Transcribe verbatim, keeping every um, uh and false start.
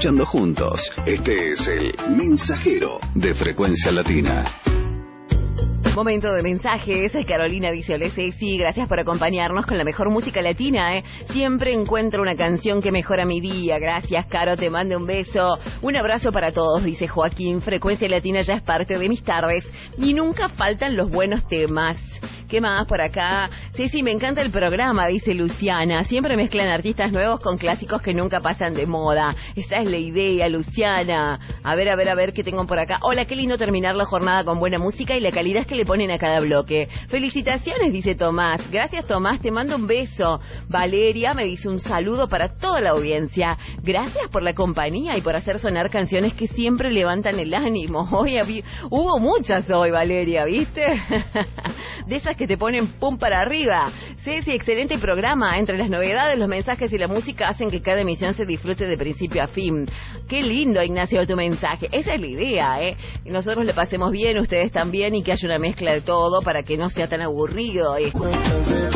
escuchando juntos. Este es el Mensajero de Frecuencia Latina. Momento de mensajes. Carolina dice: hola Ceci, gracias por acompañarnos con la mejor música latina, ¿eh? Siempre encuentro una canción que mejora mi día. Gracias, Caro, te mando un beso. Un abrazo para todos, dice Joaquín. Frecuencia Latina ya es parte de mis tardes y nunca faltan los buenos temas. ¿Qué más por acá? Sí, sí, me encanta el programa, dice Luciana. Siempre mezclan artistas nuevos con clásicos que nunca pasan de moda. Esa es la idea, Luciana. A ver, a ver, a ver qué tengo por acá. Hola, qué lindo terminar la jornada con buena música y la calidad que le ponen a cada bloque. Felicitaciones, dice Tomás. Gracias, Tomás, te mando un beso. Valeria me dice un saludo para toda la audiencia. Gracias por la compañía y por hacer sonar canciones que siempre levantan el ánimo. Hoy había, hubo muchas hoy, Valeria, ¿viste? De esas que te ponen pum para arriba. Sí, sí, excelente programa. Entre las novedades, los mensajes y la música hacen que cada emisión se disfrute de principio a fin. Qué lindo, Ignacio, tu mensaje. Esa es la idea, ¿eh? Que nosotros le pasemos bien, ustedes también, y que haya una mezcla de todo para que no sea tan aburrido esto.